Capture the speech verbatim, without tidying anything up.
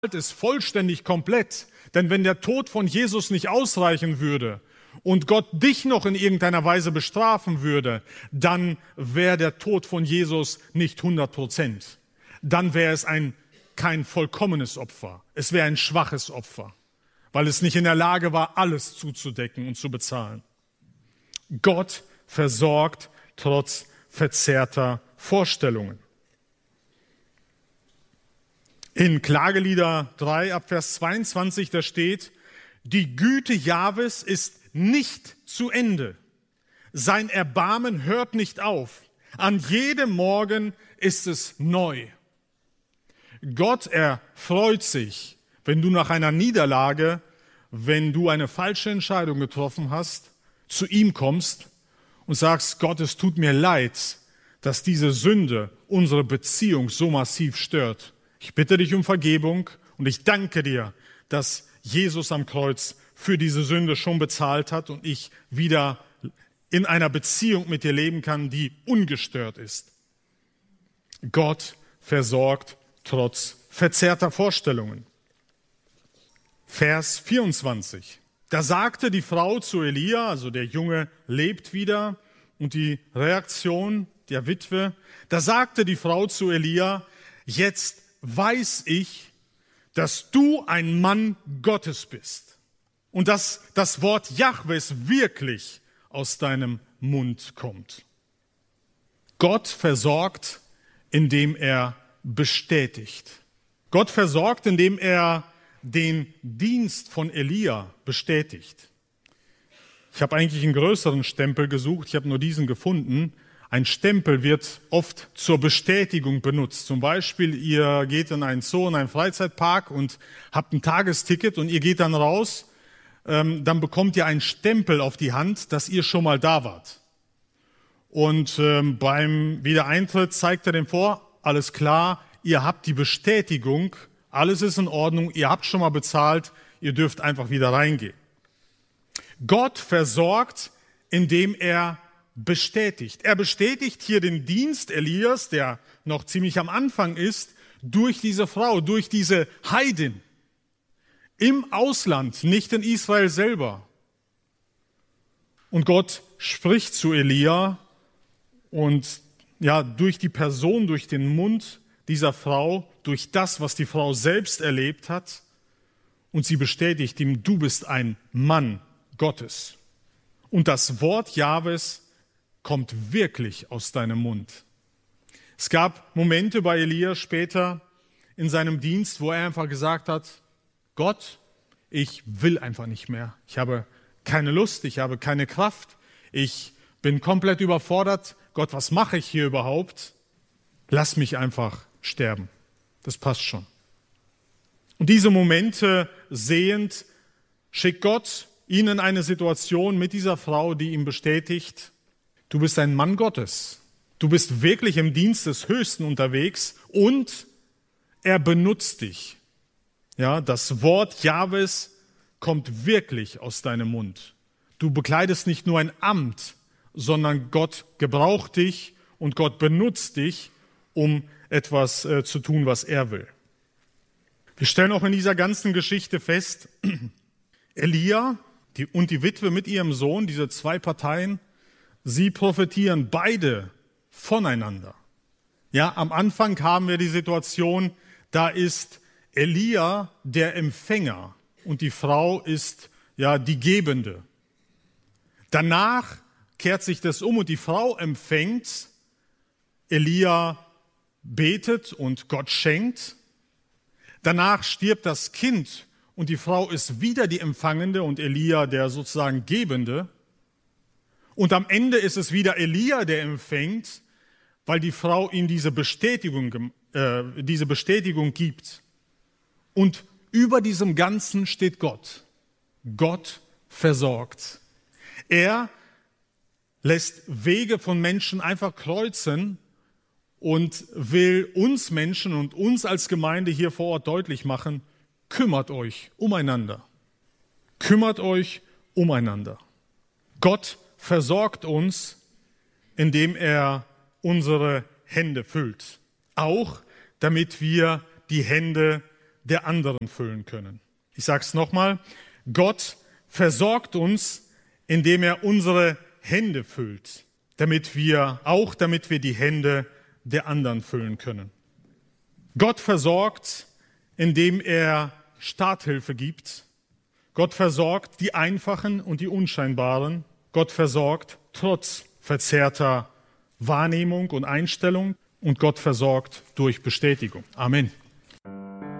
ist vollständig, komplett. Denn wenn der Tod von Jesus nicht ausreichen würde und Gott dich noch in irgendeiner Weise bestrafen würde, dann wäre der Tod von Jesus nicht hundert Prozent. Dann wäre es ein, kein vollkommenes Opfer. Es wäre ein schwaches Opfer, weil es nicht in der Lage war, alles zuzudecken und zu bezahlen. Gott versorgt trotz verzerrter Vorstellungen. In Klagelieder drei, ab Vers zweiundzwanzig, da steht: Die Güte Jahwes ist nicht zu Ende. Sein Erbarmen hört nicht auf. An jedem Morgen ist es neu. Gott erfreut sich, wenn du nach einer Niederlage, wenn du eine falsche Entscheidung getroffen hast, zu ihm kommst und sagst: Gott, es tut mir leid, dass diese Sünde unsere Beziehung so massiv stört. Ich bitte dich um Vergebung und ich danke dir, dass Jesus am Kreuz für diese Sünde schon bezahlt hat und ich wieder in einer Beziehung mit dir leben kann, die ungestört ist. Gott versorgt trotz verzerrter Vorstellungen. Vers vierundzwanzig. Da sagte die Frau zu Elia, also der Junge lebt wieder, und die Reaktion der Witwe, da sagte die Frau zu Elia: Jetzt weiß ich, dass du ein Mann Gottes bist und dass das Wort Jahwes wirklich aus deinem Mund kommt. Gott versorgt, indem er bestätigt. Gott versorgt, indem er den Dienst von Elia bestätigt. Ich habe eigentlich einen größeren Stempel gesucht, ich habe nur diesen gefunden. Ein Stempel wird oft zur Bestätigung benutzt. Zum Beispiel, ihr geht in einen Zoo, in einen Freizeitpark und habt ein Tagesticket und ihr geht dann raus, ähm, dann bekommt ihr einen Stempel auf die Hand, dass ihr schon mal da wart. Und ähm, beim Wiedereintritt zeigt er dem vor: Alles klar, ihr habt die Bestätigung, alles ist in Ordnung, ihr habt schon mal bezahlt, ihr dürft einfach wieder reingehen. Gott versorgt, indem er bestätigt. Er bestätigt hier den Dienst Elias, der noch ziemlich am Anfang ist, durch diese Frau, durch diese Heidin. Im Ausland, nicht in Israel selber. Und Gott spricht zu Elia und ja, durch die Person, durch den Mund dieser Frau, durch das, was die Frau selbst erlebt hat, und sie bestätigt ihm: Du bist ein Mann Gottes. Und das Wort Jahwes kommt wirklich aus deinem Mund. Es gab Momente bei Elia später in seinem Dienst, wo er einfach gesagt hat: Gott, ich will einfach nicht mehr. Ich habe keine Lust, ich habe keine Kraft, ich bin komplett überfordert. Gott, was mache ich hier überhaupt? Lass mich einfach sterben. Das passt schon. Und diese Momente sehend schickt Gott ihn in eine Situation mit dieser Frau, die ihm bestätigt: Du bist ein Mann Gottes. Du bist wirklich im Dienst des Höchsten unterwegs und er benutzt dich. Ja, das Wort Jahwes kommt wirklich aus deinem Mund. Du bekleidest nicht nur ein Amt, sondern Gott gebraucht dich und Gott benutzt dich, um etwas äh, zu tun, was er will. Wir stellen auch in dieser ganzen Geschichte fest, Elia die, und die Witwe mit ihrem Sohn, diese zwei Parteien, sie profitieren beide voneinander. Ja, am Anfang haben wir die Situation, da ist Elia der Empfänger und die Frau ist ja die Gebende. Danach kehrt sich das um und die Frau empfängt, Elia betet und Gott schenkt. Danach stirbt das Kind und die Frau ist wieder die Empfangende und Elia der sozusagen Gebende. Und am Ende ist es wieder Elia, der empfängt, weil die Frau ihm diese Bestätigung, äh, diese Bestätigung gibt. Und über diesem Ganzen steht Gott. Gott versorgt. Er lässt Wege von Menschen einfach kreuzen und will uns Menschen und uns als Gemeinde hier vor Ort deutlich machen: Kümmert euch umeinander. Kümmert euch umeinander. Gott versorgt uns, indem er unsere Hände füllt. Auch damit wir die Hände der anderen füllen können. Ich sage es nochmal, Gott versorgt uns, indem er unsere Hände füllt, damit wir, auch damit wir die Hände der anderen füllen können. Gott versorgt, indem er Starthilfe gibt. Gott versorgt die Einfachen und die Unscheinbaren. Gott versorgt trotz verzerrter Wahrnehmung und Einstellung. Und Gott versorgt durch Bestätigung. Amen.